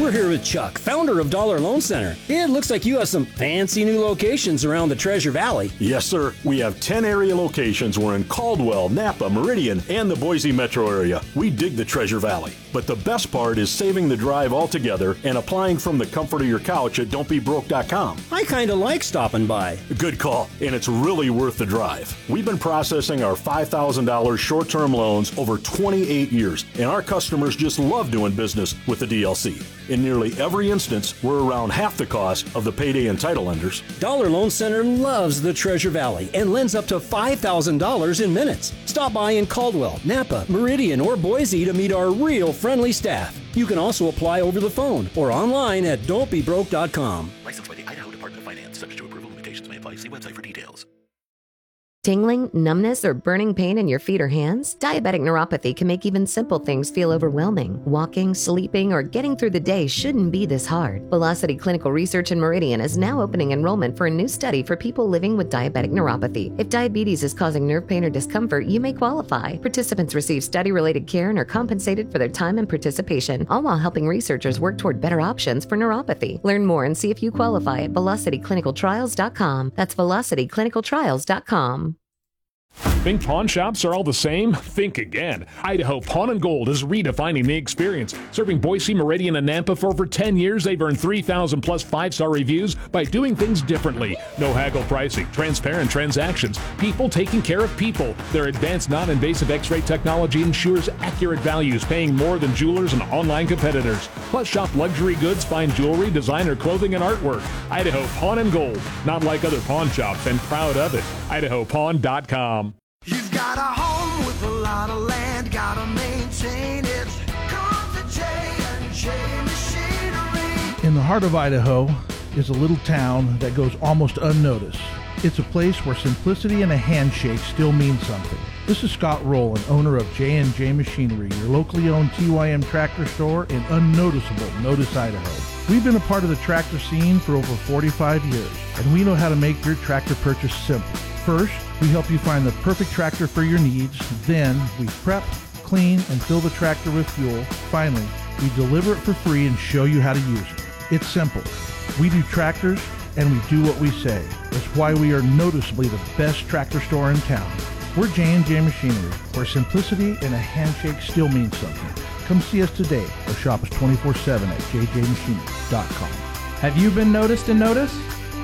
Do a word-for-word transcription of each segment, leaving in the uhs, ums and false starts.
We're here with Chuck, founder of Dollar Loan Center. It looks like you have some fancy new locations around the Treasure Valley. Yes, sir. We have ten area locations. We're in Caldwell, Napa, Meridian, and the Boise metro area. We dig the Treasure Valley. But the best part is saving the drive altogether and applying from the comfort of your couch at don't be broke dot com. I kind of like stopping by. Good call, and it's really worth the drive. We've been processing our five thousand dollars short-term loans over twenty-eight years, and our customers just love doing business with the D L C. In nearly every instance, we're around half the cost of the payday and title lenders. Dollar Loan Center loves the Treasure Valley and lends up to five thousand dollars in minutes. Stop by in Caldwell, Napa, Meridian, or Boise to meet our real friendly staff. You can also apply over the phone or online at don't be broke dot com. Licensed by the Idaho Department of Finance. Subject to approval. Limitations may apply. See website for details. Tingling, numbness, or burning pain in your feet or hands? Diabetic neuropathy can make even simple things feel overwhelming. Walking, sleeping, or getting through the day shouldn't be this hard. Velocity Clinical Research in Meridian is now opening enrollment for a new study for people living with diabetic neuropathy. If diabetes is causing nerve pain or discomfort, you may qualify. Participants receive study-related care and are compensated for their time and participation, all while helping researchers work toward better options for neuropathy. Learn more and see if you qualify at velocity clinical trials dot com. That's velocity clinical trials dot com. Think pawn shops are all the same? Think again. Idaho Pawn and Gold is redefining the experience. Serving Boise, Meridian, and Nampa for over ten years, they've earned three thousand plus five-star reviews by doing things differently. No haggle pricing, transparent transactions, people taking care of people. Their advanced non-invasive x-ray technology ensures accurate values, paying more than jewelers and online competitors. Plus, shop luxury goods, fine jewelry, designer clothing, and artwork. Idaho Pawn and Gold. Not like other pawn shops, and proud of it. idaho pawn dot com. You've got a home with a lot of land, gotta maintain it. Come to J and J Machinery. In the heart of Idaho is a little town that goes almost unnoticed. It's a place where simplicity and a handshake still mean something. This is Scott Rowland, owner of J and J Machinery, your locally owned T Y M tractor store in unnoticeable Notice, Idaho. We've been a part of the tractor scene for over forty-five years, and we know how to make your tractor purchase simple. First, we help you find the perfect tractor for your needs. Then, we prep, clean, and fill the tractor with fuel. Finally, we deliver it for free and show you how to use it. It's simple. We do tractors, and we do what we say. That's why we are noticeably the best tractor store in town. We're J and J Machinery, where simplicity and a handshake still means something. Come see us today or shop us twenty-four seven at j j machinery dot com. Have you been noticed and noticed?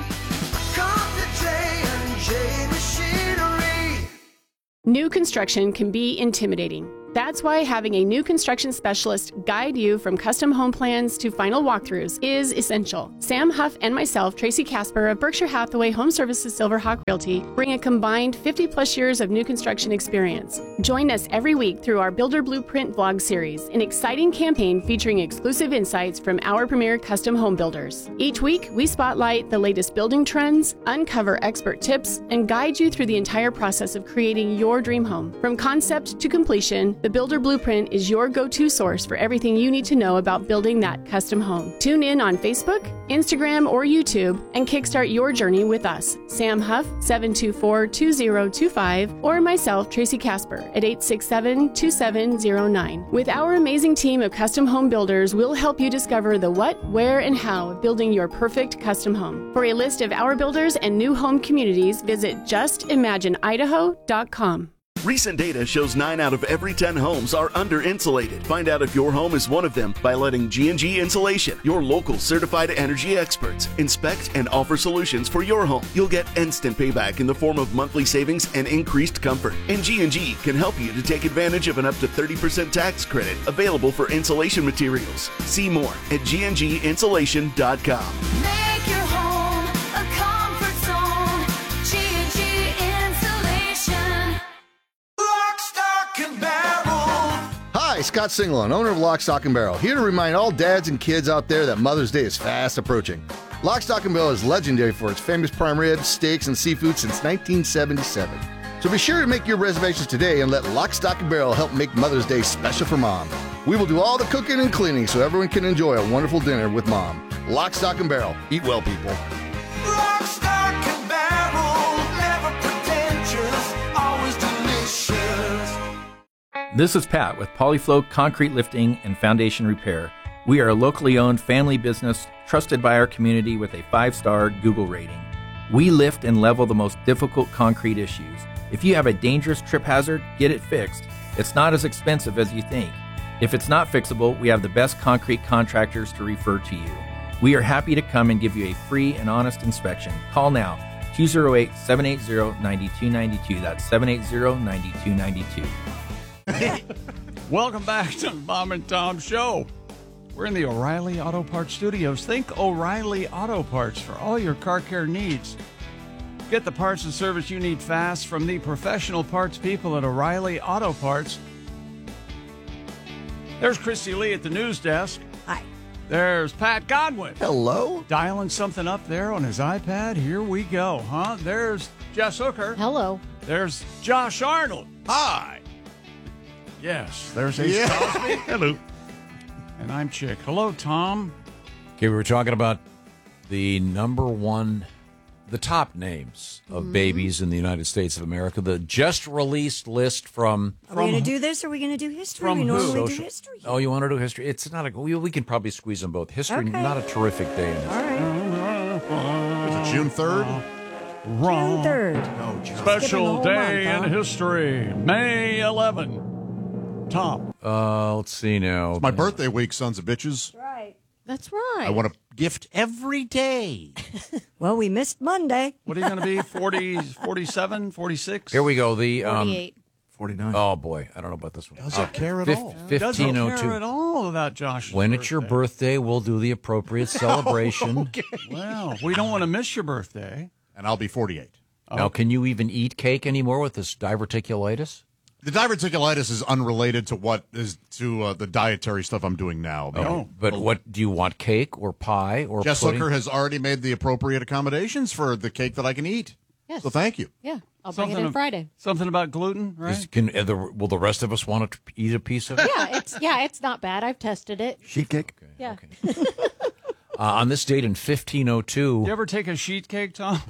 New construction can be intimidating. That's why having a new construction specialist guide you from custom home plans to final walkthroughs is essential. Sam Huff and myself, Tracy Casper of Berkshire Hathaway Home Services Silverhawk Realty, bring a combined fifty plus years of new construction experience. Join us every week through our Builder Blueprint vlog series, an exciting campaign featuring exclusive insights from our premier custom home builders. Each week, we spotlight the latest building trends, uncover expert tips, and guide you through the entire process of creating your dream home. From concept to completion, the Builder Blueprint is your go-to source for everything you need to know about building that custom home. Tune in on Facebook, Instagram, or YouTube and kickstart your journey with us, Sam Huff, seven two four, two zero two five, or myself, Tracy Casper, at eight six seven, two seven zero nine. With our amazing team of custom home builders, we'll help you discover the what, where, and how of building your perfect custom home. For a list of our builders and new home communities, visit just imagine idaho dot com. Recent data shows nine out of every ten homes are under-insulated. Find out if your home is one of them by letting G and G Insulation, your local certified energy experts, inspect and offer solutions for your home. You'll get instant payback in the form of monthly savings and increased comfort. And G and G can help you to take advantage of an up to thirty percent tax credit available for insulation materials. See more at G and G insulation dot com. Make your home a comfort zone. G and G Insulation. Lock, stock, and barrel. Hi, Scott Singlon, owner of Lock, Stock, and Barrel, here to remind all dads and kids out there that Mother's Day is fast approaching. Lock, Stock, and Barrel is legendary for its famous prime ribs, steaks, and seafood since nineteen seventy-seven. So be sure to make your reservations today and let Lock, Stock, and Barrel help make Mother's Day special for Mom. We will do all the cooking and cleaning so everyone can enjoy a wonderful dinner with Mom. Lock, Stock, and Barrel. Eat well, people. Lock, stock, and barrel. Never pretentious, always delicious. This is Pat with Polyflow Concrete Lifting and Foundation Repair. We are a locally owned family business trusted by our community with a five-star Google rating. We lift and level the most difficult concrete issues. If you have a dangerous trip hazard, get it fixed. It's not as expensive as you think. If it's not fixable, we have the best concrete contractors to refer to you. We are happy to come and give you a free and honest inspection. Call now, two oh eight, seven eight zero, nine two nine two. That's seven eight zero, nine two nine two. Welcome back to the Mom and Tom Show. We're in the O'Reilly Auto Parts studios. Think O'Reilly Auto Parts for all your car care needs. Get the parts and service you need fast from the professional parts people at O'Reilly Auto Parts. There's Christy Lee at the news desk. Hi. There's Pat Godwin. Hello. Dialing something up there on his iPad. Here we go, huh? There's Jess Hooker. Hello. There's Josh Arnold. Hi. Yes, there's Ace Yeah. Cosby. Hello. And I'm Chick. Hello, Tom. Okay, we were talking about the number one, the top names of Mhm. babies in the United States of America. The just released list from. Are we going to do this or are we going to do history? From we who? normally do Social- history. Oh, you want to do history? It's not a. We, we can probably squeeze them both. History, Okay. not a terrific day in history. All right. Is it June third? Wrong. June third. No, Skipping Special the whole day month, in huh? history. May eleventh. Tom. Uh, let's see now. It's my birthday week, sons of bitches. Right. That's right. I want a gift every day. Well, we missed Monday. What are you going to be? forty, forty-seven, forty-six? Here we go. The um, forty-eight. forty-nine. Oh boy, I don't know about this one. Doesn't care at Fif- all. fifteen oh Doesn't care at two. all about Josh's When it's your birthday, we'll do the appropriate celebration. Okay. Well, we don't want to miss your birthday. And I'll be forty-eight. Now, can you even eat cake anymore with this diverticulitis? The diverticulitis is unrelated to what is to uh, the dietary stuff I'm doing now. Oh, but what do you want? Cake or pie or Jess pudding? Hooker has already made the appropriate accommodations for the cake that I can eat. Yes. So thank you. Yeah. I'll bring it Something in of- Friday. Something about gluten, right? Is- can, uh, the, will the rest of us want to eat a piece of it? Yeah, it's yeah, it's not bad. I've tested it. Sheet cake? Yeah. Uh, on this date in fifteen oh two. You ever take a sheet cake, Tom?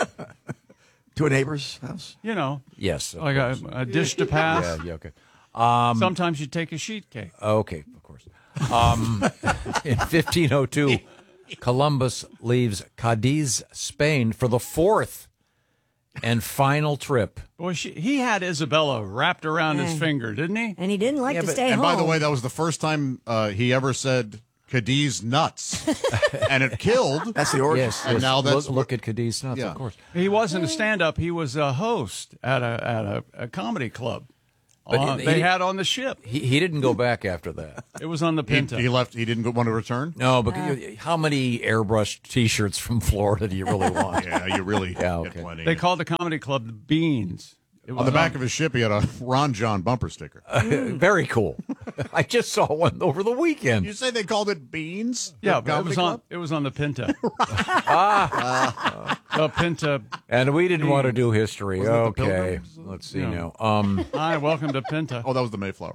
To a neighbor's house? You know. Yes. of Like a, course. a dish to pass. Yeah, yeah, okay. Um, Sometimes you take a sheet cake. Okay, of course. Um, in fifteen oh two, Columbus leaves Cadiz, Spain for the fourth and final trip. Boy, she, he had Isabella wrapped around his Yeah. finger, didn't he? And he didn't like to stay and home. by the way, that was the first time uh, he ever said Cadiz nuts. And it killed. That's the origin. Yes, And yes. now that's look, look at Cadiz nuts, Yeah. of course. He wasn't a stand-up. He was a host at a at a, a comedy club. But Uh, he- they he- had on the ship. He, he didn't go back after that. It was on the he, Pinta. he left. He didn't want to return. No, but you- how many airbrushed T-shirts from Florida do you really want? Yeah, you really Yeah, get okay. plenty. They called the comedy club the Beans. It On was the back of his ship, he had a Ron John bumper sticker. Uh, very cool. I just saw one over the weekend. You say they called it Beans? Yeah, The but it comedy was on club? it was on the Pinta. ah, The Pinta. and we didn't want to do history. Wasn't it the Okay, Pilgrims? let's see Yeah. now. Um, Hi, welcome to Pinta. Oh, that was the Mayflower.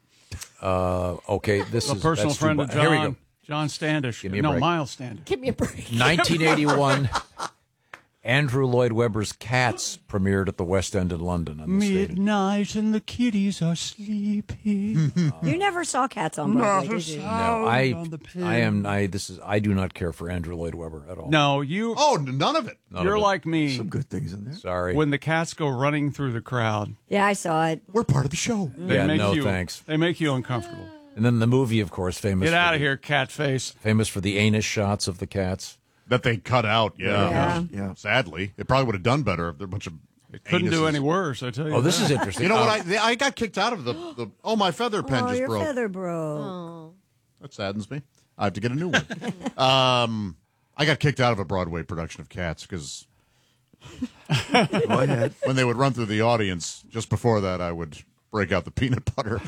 uh, okay, this A is personal that's too friend mu- of Here we John, go. John Standish. Give me a no, break. Miles Standish. Give me a break. nineteen eighty-one. Andrew Lloyd Webber's Cats premiered at the West End in London on this date. Midnight and the kitties are sleeping. You never saw Cats on Broadway, did you? No, I, I am. I this is. I do not care for Andrew Lloyd Webber at all. No, you. Oh, none of it. None you're of it. like me. Some good things in there. Sorry. When the cats go running through the crowd, Yeah, I saw it. We're part of the show. they Yeah, make no you, thanks. They make you uncomfortable. And then the movie, of course, famous. Get for out the- of here, cat face. Famous for the anus shots of the cats. That they cut out. Yeah. Yeah. Yeah. Sadly, it probably would have done better if they're a bunch of. It couldn't do anuses. any worse, I tell you. Oh, this that. is interesting. You know what? Um, I they- I got kicked out of the. the oh, my feather pen Oh, just your broke. feather broke. Oh. That saddens me. I have to get a new one. um, I got kicked out of a Broadway production of Cats because Go ahead. when they would run through the audience, just before that, I would break out the peanut butter.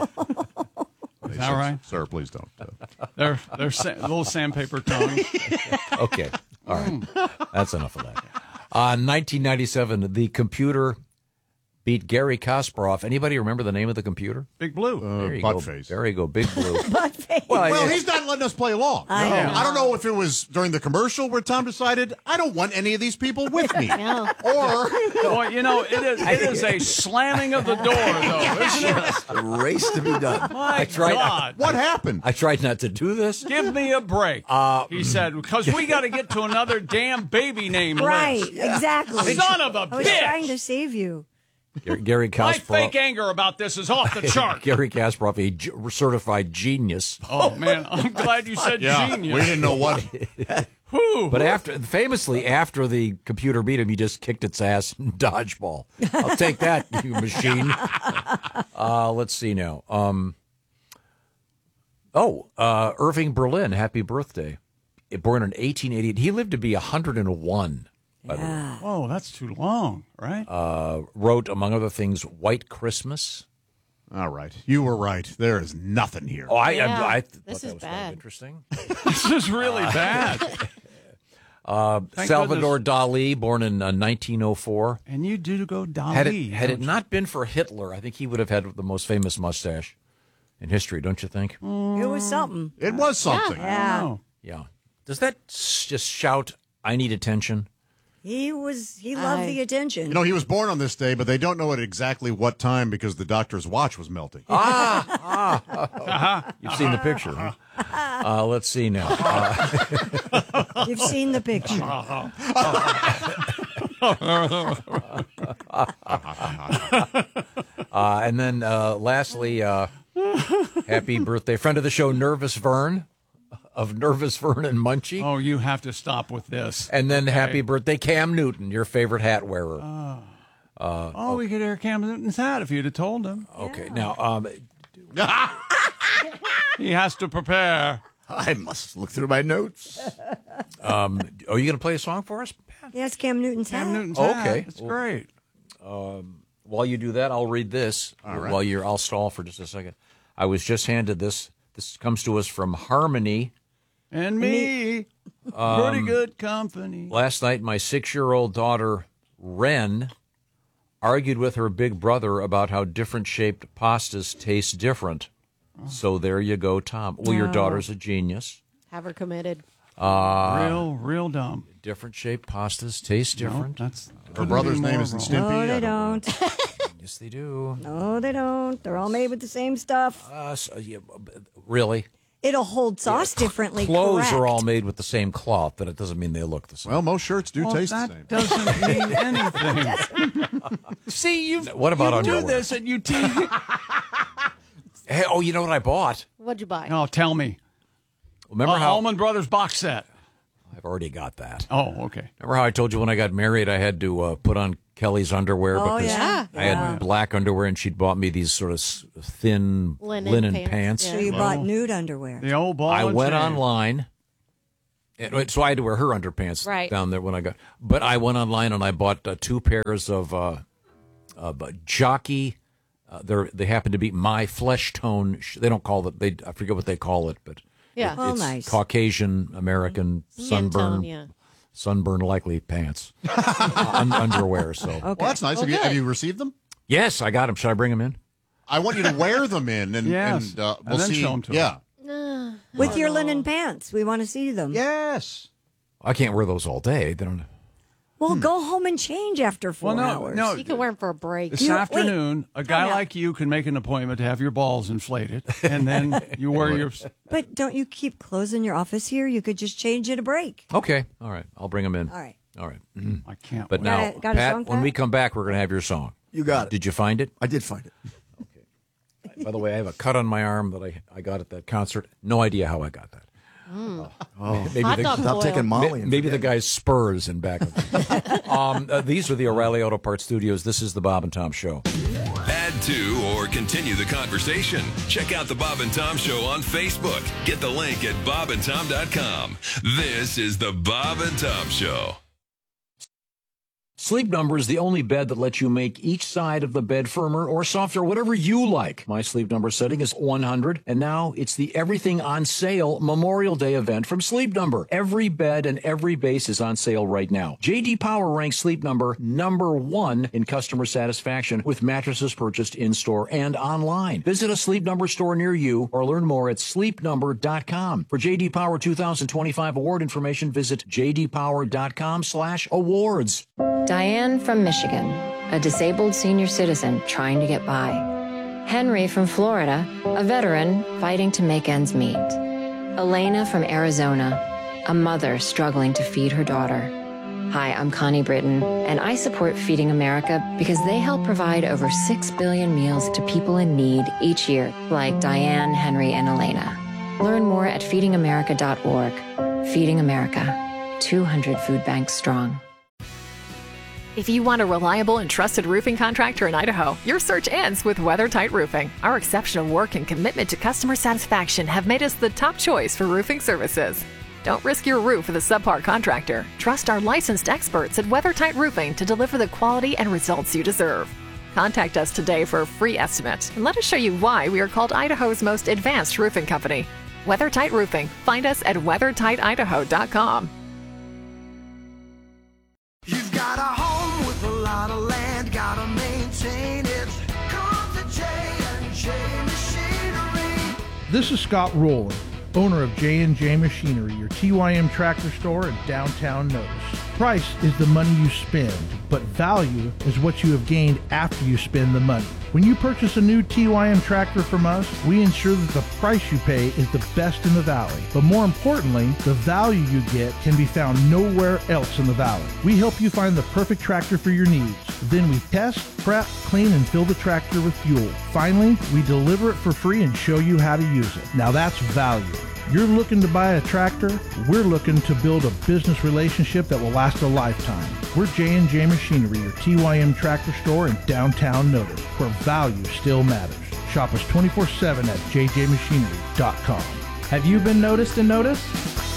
Is that right? Sir, please don't. Uh, They're they're sa- little sandpaper tongue. Okay. All right. That's enough of that. Uh, nineteen ninety-seven, the computer beat Gary Kasparov. Anybody remember the name of the computer? Big Blue. Uh, There you butt go. face. There you go, Big Blue. Buttface. Well, Well, yeah. he's not letting us play along. I No. know. I don't know if it was during the commercial where Tom decided, I don't want any of these people with me. Or, Boy, you know, it is, it is a slamming of the door, though, isn't it? A race to be done. My I tried- God. what happened? I tried not to do this. Give me a break, Uh, he said, because we got to get to another damn baby name Right, list. exactly. Son of a I was bitch! trying to save you. Gary, Gary My Kasparov. fake anger about this is off the chart. Gary Kasparov, a g- certified genius. Oh, man, I'm glad you said Yeah, genius. we didn't know what. Whew. But after, famously, after the computer beat him, he just kicked its ass in dodgeball. I'll take that, you machine. Uh, let's see now. Um, oh, uh, Irving Berlin, happy birthday. Born in eighteen eighty-eight. He lived to be one hundred one. By the way. Whoa, that's too long, right? Uh, wrote, among other things, White Christmas. All right. You were right. There is nothing here. Oh, I, Yeah, I, I th- this thought is that was kind bad. of interesting. This is really bad. Uh, Thank Salvador goodness. Dali, born in uh, nineteen oh four. And you do go Dali. Had it, had it don't you? not been for Hitler, I think he would have had the most famous mustache in history, don't you think? It was something. It was something. Yeah. Oh. Yeah. Does that s- just shout, I need attention? He was, he loved I- the attention. You know, he was born on this day, but they don't know at exactly what time because the doctor's watch was melting. Ah, You've seen the picture. Huh? Uh, let's see now. Uh, You've seen the picture. uh, and then uh, lastly, uh, happy birthday, friend of the show, Nervous Vern of Nervous Vern and Munchie. Oh, you have to stop with this. And then happy birthday, Cam Newton, your favorite hat wearer. Oh, Uh, oh we could hear Cam Newton's hat if you'd have told him. okay, now, um, He has to prepare. I must look through my notes. um, are you going to play a song for us? Yes, Cam Newton's Cam hat. Newton's hat. Okay. It's great. Um, while you do that, I'll read this. All right. While you're, I'll stall for just a second. I was just handed this. This comes to us from Harmony. And me. Um, Pretty good company. Last night, my six-year-old daughter, Ren, argued with her big brother about how different-shaped pastas taste different. So there you go, Tom. Well, your Oh. daughter's a genius. Have her committed. Uh, real, real dumb. Different-shaped pastas taste different. No, that's Her brother's name isn't Stimpy. No, I they don't know. don't. Yes, they do. No, they don't. They're all made with the same stuff. Uh, so, yeah, really? It'll hold sauce differently. Clothes correct. are all made with the same cloth, but it doesn't mean they look the same. Well, most shirts do well, taste that the same. doesn't mean anything. See, you What about you do underwear? this and you tease. Hey, oh, you know what I bought? What'd you buy? Oh, tell me. Remember uh, how Allman Brothers box set. I've already got that. Oh, okay. Remember how I told you when I got married, I had to uh, put on Kelly's underwear Oh, because yeah. I had Yeah. black underwear, and she'd bought me these sort of s- thin linen, Linen pants. pants, So yeah. you Well, bought nude underwear. The old ball. I and went chain. online, and, wait, so I had to wear her underpants Right. down there when I got. But I went online and I bought uh, two pairs of uh, of uh, jockey. Uh, they they happen to be my flesh tone. Sh- they don't call it. They I forget what they call it, but Yeah. it- Oh, it's nice. Caucasian American Skin sunburn tone, yeah. sunburn likely pants Un- underwear. So Okay. Well, that's nice. Oh, have, you, good. have you received them? yes, I got them. Should I bring them in? I want you to wear them in, and, Yes. and uh, And we'll then see. show 'em to yeah. With your linen pants. We want to see them. Yes. I can't wear those all day. They don't. Well, go home and change after four Well, no, hours. no. You can wear them for a break. This You- wait. afternoon, a guy Time out. like you can make an appointment to have your balls inflated, and then you wear your. But don't you keep clothes in your office here? You could just change at a break. Okay, all right. I'll bring them in. All right. All right. Mhm. I can't. But wait. now, Got a- got a Pat, song, when Pat? we come back, we're going to have your song. You got it. Did you find it? I did find it. By the way, I have a cut on my arm that I, I got at that concert. No idea how I got that. Oh, Maybe Hot the, dog stop boil. taking Molly. ma- and maybe the forget. guy's spurs in back of me. um, uh, These are the O'Reilly Auto Parts Studios. This is the Bob and Tom Show. Add to or continue the conversation. Check out the Bob and Tom Show on Facebook. Get the link at bob and tom dot com. This is the Bob and Tom Show. Sleep Number is the only bed that lets you make each side of the bed firmer or softer, whatever you like. My Sleep Number setting is one hundred, and now it's the Everything on Sale Memorial Day event from Sleep Number. Every bed and every base is on sale right now. J D Power ranks Sleep Number number one in customer satisfaction with mattresses purchased in-store and online. Visit a Sleep Number store near you or learn more at sleep number dot com. For J D Power two thousand twenty-five award information, visit j d power dot com slash awards. Diane from Michigan, a disabled senior citizen trying to get by. Henry from Florida, a veteran fighting to make ends meet. Elena from Arizona, a mother struggling to feed her daughter. Hi, I'm Connie Britton, and I support Feeding America because they help provide over six billion meals to people in need each year, like Diane, Henry, and Elena. Learn more at feeding america dot org. Feeding America, two hundred food banks strong. If you want a reliable and trusted roofing contractor in Idaho, your search ends with WeatherTight Roofing. Our exceptional work and commitment to customer satisfaction have made us the top choice for roofing services. Don't risk your roof with a subpar contractor. Trust our licensed experts at WeatherTight Roofing to deliver the quality and results you deserve. Contact us today for a free estimate and let us show you why we are called Idaho's most advanced roofing company. WeatherTight Roofing. Find us at weather tight idaho dot com. You've got a home with a lot of land, gotta maintain it. Come to J and J Machinery. This is Scott Rowland, owner of J and J Machinery, your T Y M tractor store in downtown Notice. Price is the money you spend, but value is what you have gained after you spend the money. When you purchase a new T Y M tractor from us, we ensure that the price you pay is the best in the valley. But more importantly, the value you get can be found nowhere else in the valley. We help you find the perfect tractor for your needs. Then we test, prep, clean, and fill the tractor with fuel. Finally, we deliver it for free and show you how to use it. Now that's value. You're looking to buy a tractor, we're looking to build a business relationship that will last a lifetime. We're J and J Machinery, your T Y M tractor store in downtown Notice, where value still matters. Shop us twenty-four seven at j j machinery dot com. Have you been noticed and noticed?